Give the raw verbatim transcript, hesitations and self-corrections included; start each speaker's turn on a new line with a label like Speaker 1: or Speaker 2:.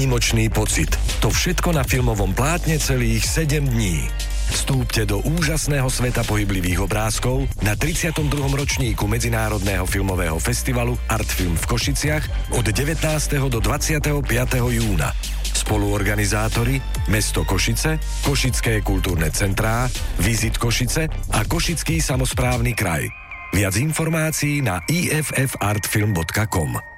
Speaker 1: výnimočný pocit. To všetko na filmovom plátne celých sedem dní. Vstúpte do úžasného sveta pohyblivých obrázkov na tridsiatom druhom ročníku Medzinárodného filmového festivalu Artfilm v Košiciach od devätnásteho do dvadsiateho piateho júna. Spoluorganizátori Mesto Košice, Košické kultúrne centrá, Visit Košice a Košický samosprávny kraj. Viac informácií na i f f artfilm bodka com.